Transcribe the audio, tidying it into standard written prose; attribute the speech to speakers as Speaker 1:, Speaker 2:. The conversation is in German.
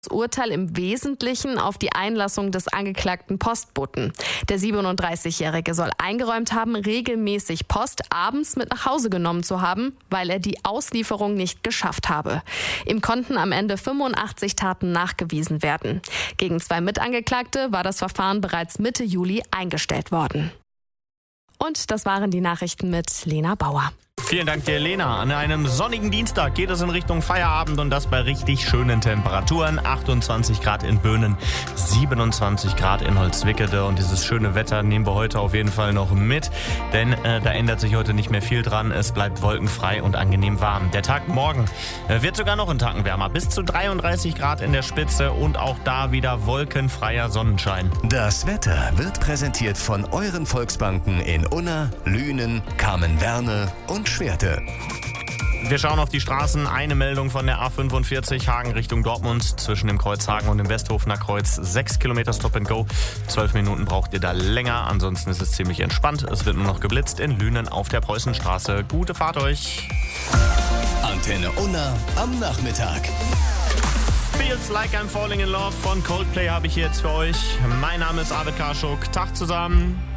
Speaker 1: Das Urteil im Wesentlichen auf die Einlassung des angeklagten Postboten. Der 37-Jährige soll eingeräumt haben, regelmäßig Post abends mit nach Hause genommen zu haben, weil er die Auslieferung nicht geschafft habe. Ihm konnten am Ende 85 Taten nachgewiesen werden. Gegen 2 Mitangeklagte war das Verfahren bereits Mitte Juli eingestellt worden. Und das waren die Nachrichten mit Lena Bauer.
Speaker 2: Vielen Dank dir, Lena. An einem sonnigen Dienstag geht es in Richtung Feierabend und das bei richtig schönen Temperaturen. 28 Grad in Böhnen, 27 Grad in Holzwickede. Und dieses schöne Wetter nehmen wir heute auf jeden Fall noch mit, denn da ändert sich heute nicht mehr viel dran. Es bleibt wolkenfrei und angenehm warm. Der Tag morgen wird sogar noch einen Tacken wärmer, bis zu 33 Grad in der Spitze und auch da wieder wolkenfreier Sonnenschein.
Speaker 3: Das Wetter wird präsentiert von euren Volksbanken in Unna, Lünen, Kamen-Werne und Schwerte.
Speaker 2: Wir schauen auf die Straßen. Eine Meldung von der A45 Hagen Richtung Dortmund zwischen dem Kreuz Hagen und dem Westhofener Kreuz. 6 Kilometer Stop and Go. 12 Minuten braucht ihr da länger. Ansonsten ist es ziemlich entspannt. Es wird nur noch geblitzt in Lünen auf der Preußenstraße. Gute Fahrt euch.
Speaker 3: Antenne Unna am Nachmittag.
Speaker 2: Feels Like I'm Falling in Love von Coldplay habe ich hier jetzt für euch. Mein Name ist Arvid Karschuk. Tag zusammen.